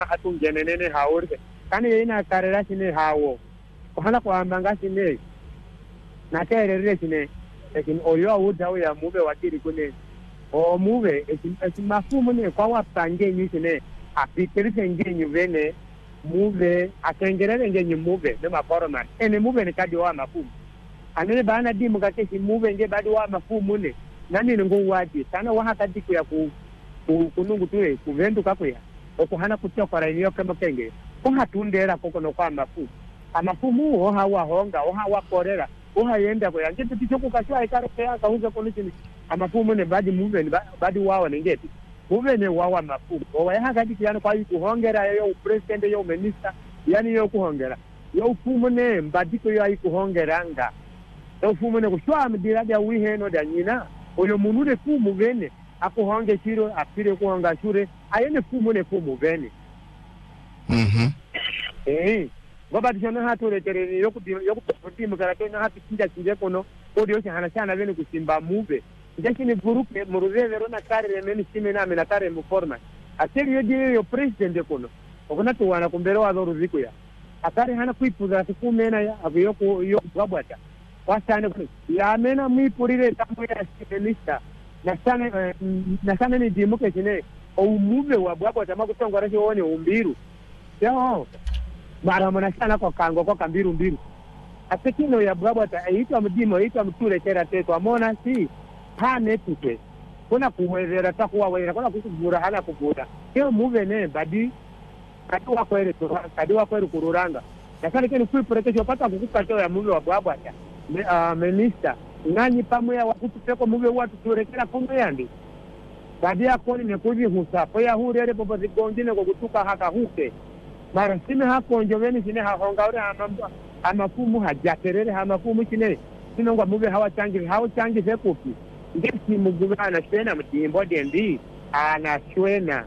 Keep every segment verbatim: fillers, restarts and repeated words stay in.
atungenene haurke kani ina karera sine hawo kohana kwa manga sine na terere sine ekin oyo awuda ya mube wakiri kune o mube ekin ekin mafumu ne kwa wapange ni sine apitiri sengenyu vene mube atengerere ngenyu mube ne maporoman ene mube ne kadi wa mafumu anene bana dimu kake mube nge badi wa mafumu ne nani ngo wadi sana wa hakati ku ya ku kunungu tuwe kuvendu kakuya okuhana kutia kwa rainiyo kama kenge oha tundera koko no kwa mafumu amafumu oha wa honga oha wa korera oha yenda kwa ngeti tichoku kashwa ikaro kaya kahuza konitini amafumu ne badi mube ne badi wawa ne ngeti mube ne wawa mafumu owa ya hakati kiyano kwa yu kuhongera yo president yo minister yani yo kuhongera yo fumu ne mbadiko yo ayi kuhongeranga yo fumu ne kushwa mdira ya wiheno da nyina oyo munure fumu vene akuhonge chiro apire kuhonga shure ayene fumu ne fumu vene mhm eh goba tishona hatu letere yokuti yokuti mukarato na hatu kinja kinje kono odi hana chana vene kusimba mube ndakini gurupe muruveve rona kare meni sime na mena kare mu forma ateri yodi yo president kono okona tuwana kumbero wa ruziko ya akare hana kuipuza tukumena ya aviyoko yo babwata wasane ya mena mwipurire tambo ya minister na sana na sana ni dimuke chine o mube wa bwabo tamako tongora chione umbiru yo mara mona sana kwa kango kwa kambiru mbiru asekino ya bwabo ta aitwa mdimo aitwa mture tera teto amona si hane tuke kuna kuwezera takuwa wera kuna kukugura hana kugura yo mube ne badi katuwa kwere kadiwa kwere kururanga na sana kene kuipurekesho pata kukukato ya mube wa bwabo ta uh, minister ngani pamoja ya wakutupeko mube watu turekera kumbe yandi badia koni nekuji husa poya hurere popo zigondine kwa kutuka haka huke mara sime hako njoveni sine hahongaure hamamba hamafumu hajaterere hamafumu sine sine ngwa mube hawa changi hawa changi sekupi ngesi mugube anashwena mtimbo dendi anashwena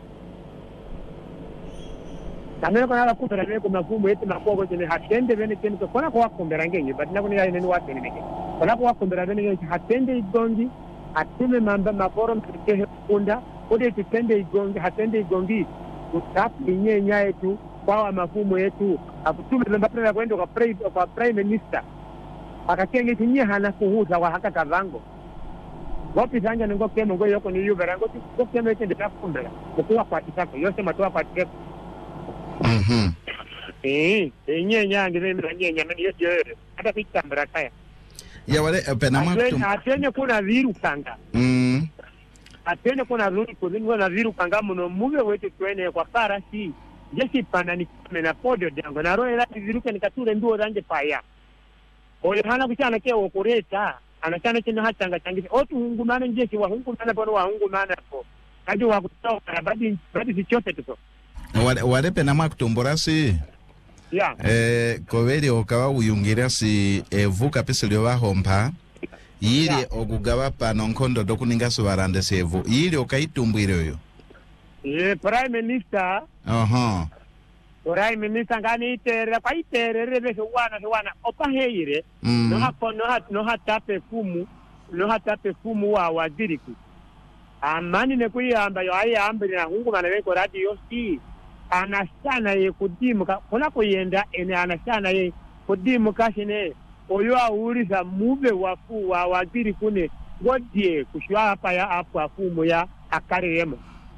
kamera kwa nala kumbera nene kumafumu yeti makogo sine hatende vene kene kona kwa kumbera ngenye batina kuni ya nene wate nene kona kwa kumbera vene hatende igongi atime mamba maporo mtikehe kunda ode tutende igongi hatende igongi utapu inyenya yetu kwa mafumu yetu akutume mbapela kwenda kwa prime kwa prime minister akakenge tinye hana kuhuza wa haka kavango wapi zanja ngo kemo ngo yoko ni yubera ngo ko kemo yete ndika kumbera kwa kwa kitako yose matoa kwa kitako mhm eh inyenya ngire nyenya mani yote hata pitambara kaya ya wale penama kutum atene kuna viru kanga mm atene kuna rudi kuzini na viru kanga muno mube wetu twene kwa parasi jesi pandani mena podio dango na roho ila viruka nikature nduo ranje paya ole hana kuchana ke okureta anachana china hatanga changisi otu hungumana jesi wa hungumana bono wa hungumana ko kaji wa kutoka badi badi sichote tuko wale wale penama kutumbura si ya eh koveri okawa uyungira si evuka peselio wa hompa yiri yeah. Okugaba pano nkondo dokuninga subarande sevu yiri okaitumbwire yo eh prime minister aha prime minister ngani iterera kwa iterere bese wana wana opa heire mm. no hapo no hat no hatape fumu no hatape fumu wa waziriku amani ne kuyamba yo ayamba na hungu mana beko radio si anashana ye kudimuka kuna kuyenda ene anashana ye kudimuka shine oyo auriza mube wafu wa waziri kune godie kushwa hapa ya hapo afumu ya akaremo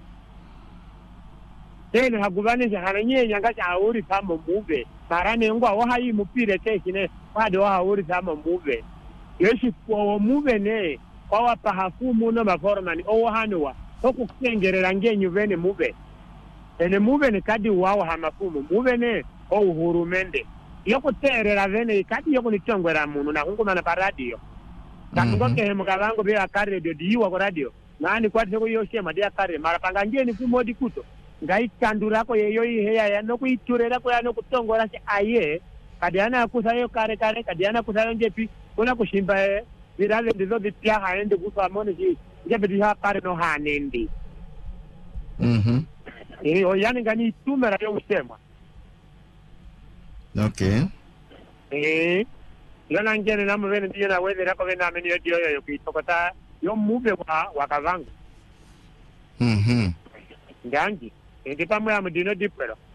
tena hagubane jahana nyenya ngacha auri kama mube marane ngwa wa hayi mupire tekine wade wa auri kama mube yeshi kwa mube ne kwa wapa hafumu no maformani owo hanwa okukengerera ngenyu bene mube ene mube ne kadi wawo hamafumu mube ne o uhurumende yoko terera vene kadi yoko nitongwera munu na hungumana pa radio kango ke mukavango be akare radio diwa ko radio nani kwatse ko yoshema dia kare mara panga ngeni kumodi kuto ngai kandura ko yeyo iheya ya no kuiturera ko ya no kutongora se aye kadi ana kusayo kare kare kadi ana kusayo njepi kuna kushimba virale ndizo bipya haende kufa mone ji njepe dia kare no hanendi mhm eh o yani ngani tumera yo usema okay eh yana ngene namu vene ndiyo na wewe rako vena ameni yo dio yo kitokota yo mube wa wakavango mhm ngangi ndi pamwe amudino dipero